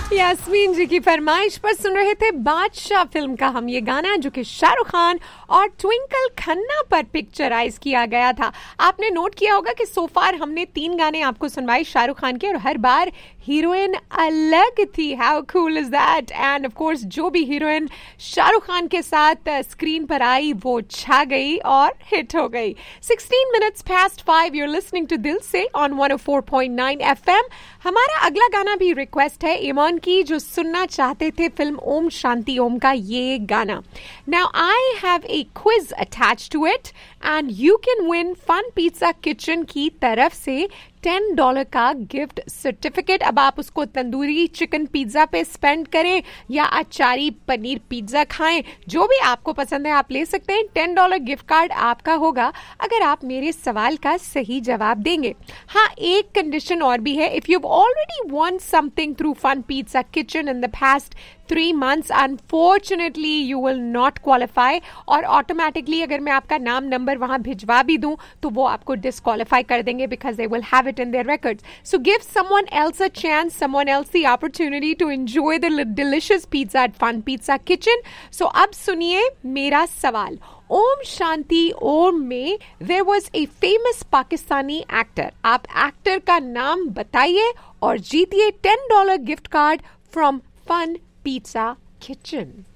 यास्मीन जी की फरमाइश पर सुन रहे थे बादशाह फिल्म का हम ये गाना, जो कि शाहरुख खान और ट्विंकल खन्ना पर पिक्चराइज किया गया था। आपने नोट किया होगा कि सो फार हमने 3 गाने आपको सुनवाए शाहरुख खान के, और हर बार हीरोइन अलग थी। How cool is that. End of course जो भी हीरोइन शाहरुख खान के साथ स्क्रीन पर आई वो छा गई और हिट हो गई। 16 minutes past 5, you're listening to दिल से on 104.9 FM। हमारा अगला गाना भी रिक्वेस्ट है ईमान की, जो सुनना चाहते थे फिल्म ओम शांति ओम का ये गाना। Now I have a quiz attached to it and you can win Fun Pizza Kitchen की तरफ से $10 का गिफ्ट सर्टिफिकेट। अब आप उसको तंदूरी चिकन पिज्जा पे स्पेंड करें या अचारी पनीर पिज्जा खाएं, जो भी आपको पसंद है आप ले सकते हैं। $10 गिफ्ट कार्ड आपका होगा अगर आप मेरे सवाल का सही जवाब देंगे। हाँ, एक कंडीशन और भी है। If you already von something through fun pizza kitchen in the past 3 months, unfortunately you will not qualify, और ऑटोमेटिकली अगर मैं आपका नाम नंबर वहां भिजवा भी दूं तो वो आपको डिस्क्वालीफाई कर देंगे, because they will have it in their records. So give someone else a chance, someone else the opportunity to enjoy the delicious pizza at Fun Pizza Kitchen. So अब सुनिए मेरा सवाल। ओम शांति ओम में there was a famous Pakistani actor. आप actor का नाम बताइए और जीतिए $10 gift card from Fun Pizza Kitchen.